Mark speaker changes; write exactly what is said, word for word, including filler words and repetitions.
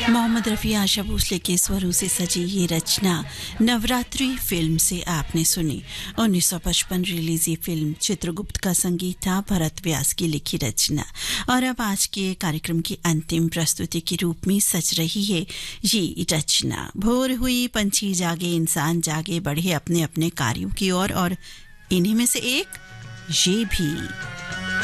Speaker 1: मोहम्मद रफ़ी आशा भोसले के स्वरों से सजी ये रचना नवरात्रि फिल्म से आपने सुनी। उन्नीस सौ पचपन रिलीज ये फिल्म चित्रगुप्त का संगीत था, भरत व्यास की लिखी रचना। और अब आज के कार्यक्रम की अंतिम प्रस्तुति के रूप में सज रही है ये रचना। भोर हुई, पंछी जागे, इंसान जागे, बढ़े अपने अपने कार्यों की ओर, और, और इन्हीं में से एक ये भी।